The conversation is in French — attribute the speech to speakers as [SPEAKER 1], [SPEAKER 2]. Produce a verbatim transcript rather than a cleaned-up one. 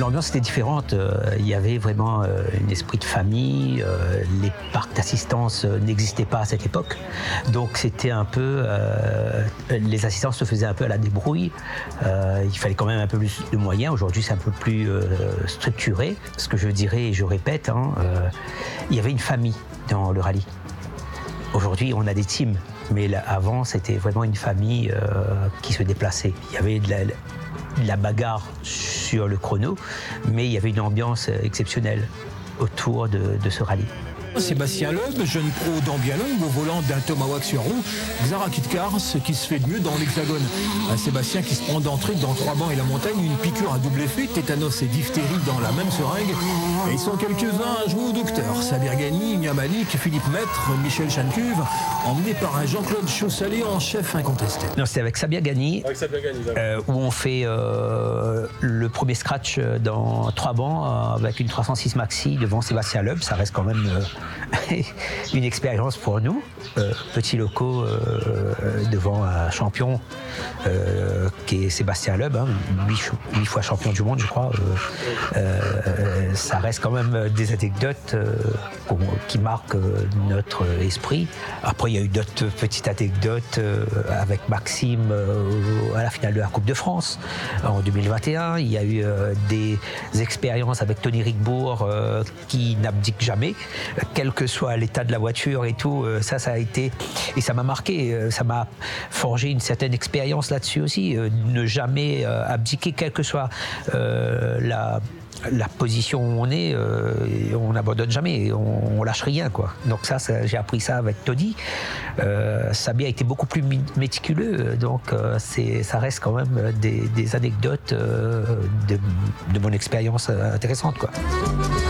[SPEAKER 1] L'ambiance était différente. Il y avait vraiment un esprit de famille. Les parcs d'assistance n'existaient pas à cette époque. Donc c'était un peu... Euh, les assistances se faisaient un peu à la débrouille. Euh, il fallait quand même un peu plus de moyens. Aujourd'hui, c'est un peu plus euh, structuré. Ce que je dirais, et je répète, hein, euh, il y avait une famille dans le rallye. Aujourd'hui, on a des teams. Mais là, avant, c'était vraiment une famille euh, qui se déplaçait. Il y avait de la, de la bagarre sur le chrono, mais il y avait une ambiance exceptionnelle autour de, de ce rallye.
[SPEAKER 2] Sébastien Loeb, jeune pro d'Ambialong, au volant d'un Tomahawk sur roue, Xara Kitkar, ce qui se fait de mieux dans l'Hexagone. Un Sébastien qui se prend d'entrée dans trois bancs et la montagne, une piqûre à double effet, tétanos et diphtérie dans la même seringue. Et ils sont quelques-uns à jouer au docteur. Sabir Ghani, Nia Malik, Philippe Maître, Michel Chancuve, emmenés par un Jean-Claude Chaussalé en chef incontesté.
[SPEAKER 1] Non, c'est avec Sabir Ghani,
[SPEAKER 3] avec Sabir Ghani
[SPEAKER 1] euh, où on fait euh, le premier scratch dans trois bancs euh, avec une trois cent six Maxi devant Sébastien Loeb. Ça reste quand même... Euh, une expérience pour nous, euh, petits locaux euh, devant un champion euh, qui est Sébastien Loeb, hein, huit fois champion du monde, je crois. Euh, euh, ça reste quand même des anecdotes euh, qui marquent notre esprit. Après, il y a eu d'autres petites anecdotes euh, avec Maxime euh, à la finale de la Coupe de France en deux mille vingt et un. Il y a eu euh, des expériences avec Tony Rickbourg euh, qui n'abdique jamais, quel que soit l'état de la voiture et tout. Euh, ça, ça a été... Et ça m'a marqué, euh, ça m'a forgé une certaine expérience là-dessus aussi. Euh, ne jamais euh, abdiquer, quelle que soit euh, la... la position où on est, euh, on n'abandonne jamais, on, on lâche rien, quoi. Donc ça, ça j'ai appris ça avec Tony. Euh, Sabia a été beaucoup plus méticuleux, donc euh, c'est, ça reste quand même des, des anecdotes euh, de, de mon expérience intéressante, quoi.